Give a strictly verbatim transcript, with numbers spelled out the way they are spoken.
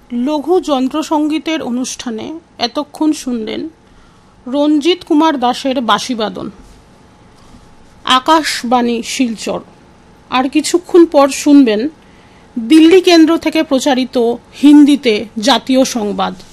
লঘু যন্ত্রসঙ্গীতের অনুষ্ঠানে এতক্ষণ শুনলেন রঞ্জিত কুমার দাসের বাঁশিবাদন, আকাশবাণী শিলচর। আর কিছুক্ষণ পর শুনবেন দিল্লি কেন্দ্র থেকে প্রচারিত হিন্দিতে জাতীয় সংবাদ।